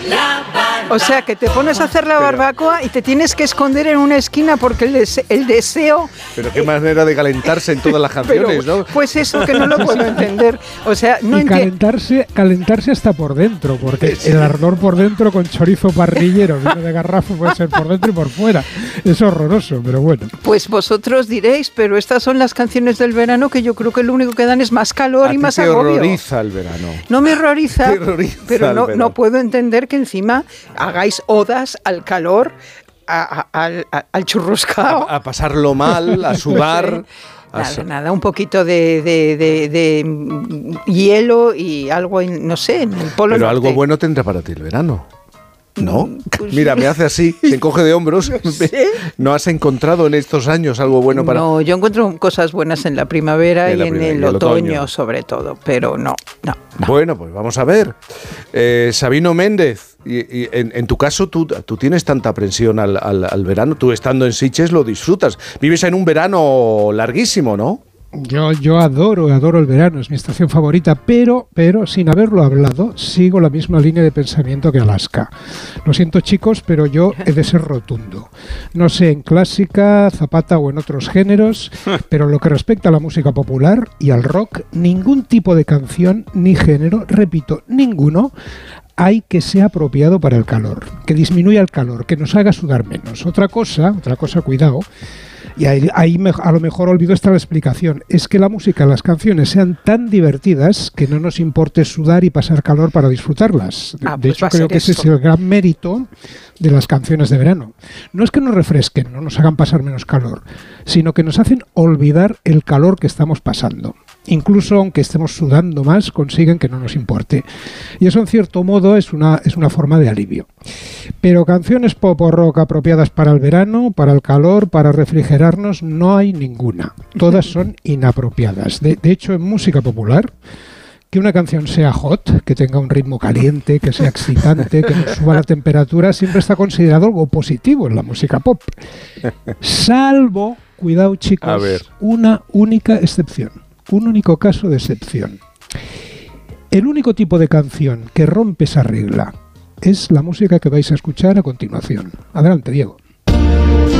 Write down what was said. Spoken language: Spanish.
O sea, que te pones a hacer la barbacoa y te tienes que esconder en una esquina porque el deseo... Pero qué manera de calentarse en todas las canciones, ¿no? Pues eso que no lo puedo entender. O sea, no calentarse hasta por dentro, porque el ardor por dentro con chorizo parrillero, vino de garrafa, puede ser por dentro y por fuera. Es horroroso, pero bueno. Pues vosotros diréis, pero estas son las canciones del verano que yo creo que lo único que dan es más calor y más agobio. ¿Te horroriza el verano? No me horroriza, pero no puedo entender que encima hagáis odas al calor, al churruscao. A pasarlo mal, a sudar. Nada, un poquito de hielo y algo, no sé, en el polo Pero norte. algo bueno tendrá para ti el verano. ¿No? Pues mira, me hace así, se encoge de hombros. ¿No has encontrado en estos años algo bueno para...? No, yo encuentro cosas buenas en la primavera y en el otoño sobre todo, pero no. Bueno, pues vamos a ver. Sabino Méndez, y en tu caso tú tienes tanta aprensión al verano, tú estando en Sitges lo disfrutas. Vives en un verano larguísimo, ¿no? Yo adoro el verano, es mi estación favorita, pero sin haberlo hablado, sigo la misma línea de pensamiento que Alaska. Lo siento, chicos, pero yo he de ser rotundo. No sé en clásica, zapata o en otros géneros, pero lo que respecta a la música popular y al rock, ningún tipo de canción ni género, repito, ninguno, hay que sea apropiado para el calor, que disminuya el calor, que nos haga sudar menos. Otra cosa, cuidado, y ahí a lo mejor olvido esta la explicación, es que la música, las canciones sean tan divertidas que no nos importe sudar y pasar calor para disfrutarlas. De hecho, creo que ese es el gran mérito de las canciones de verano. No es que nos refresquen, no nos hagan pasar menos calor, sino que nos hacen olvidar el calor que estamos pasando. Incluso aunque estemos sudando más, consiguen que no nos importe. Y eso, en cierto modo, es una forma de alivio. Pero canciones pop o rock apropiadas para el verano, para el calor, para refrigerarnos, no hay ninguna. Todas son inapropiadas. De hecho, en música popular, que una canción sea hot, que tenga un ritmo caliente, que sea excitante, que nos suba la temperatura, siempre está considerado algo positivo en la música pop. Salvo, cuidado chicos, una única excepción. Un único caso de excepción. El único tipo de canción que rompe esa regla es la música que vais a escuchar a continuación. Adelante, Diego.